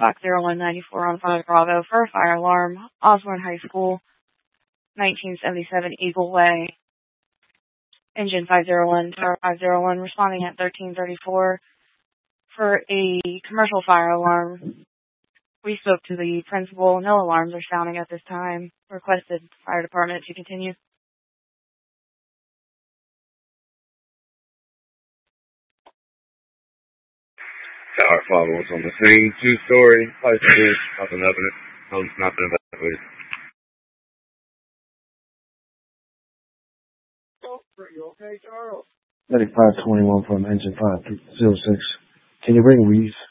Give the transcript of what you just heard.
Fox 0194 on 5 Bravo for a fire alarm, Osborne High School, 1977 Eagle Way. Engine 501, Tower 501, responding at 1334 for a commercial fire alarm. We spoke to the principal. No alarms are sounding at this time. Requested fire department to continue. Tower 501's on the scene. 2-story. Place is nothing evident. Home's not been evacuated. 3521 from engine 506. Can you bring Reeves?